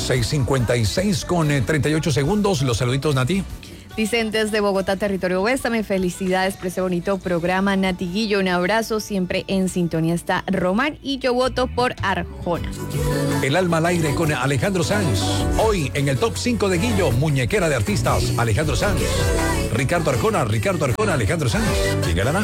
6:56 con 38 segundos. Los saluditos, Nati. Dicen desde Bogotá, territorio Bésame, felicidades por ese bonito programa, Nati Guillo, un abrazo, siempre en sintonía está Román y yo voto por Arjona. El alma al aire con Alejandro Sanz. Hoy en el top 5 de Guillo, muñequera de artistas, Alejandro Sanz. Ricardo Arjona, Alejandro Sanz. ¿Quién ganará?